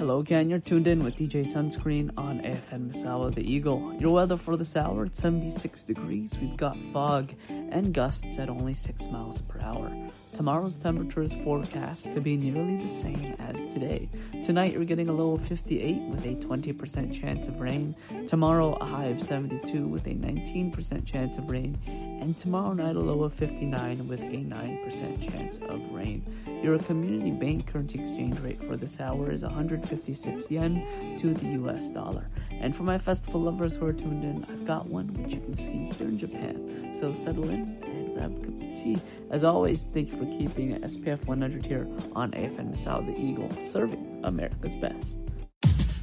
Hello again, you're tuned in with DJ Sunscreen on AFN Misawa The Eagle. Your weather for this hour, it's 76 degrees. We've got fog and gusts at only 6 miles per hour. Tomorrow's temperature is forecast to be nearly the same as today. Tonight, we're getting a low of 58 with a 20% chance of rain. Tomorrow, a high of 72 with a 19% chance of rain. And tomorrow night, a low of 59 with a 9% chance of rain. Your community bank currency exchange rate for this hour is 156 yen to the US dollar. And for my festival lovers who are tuned in, I've got one which you can see here in Japan. So settle in and grab a cup of tea. As always, thank you for keeping SPF 100 here on AFN Misawa The Eagle, serving America's best.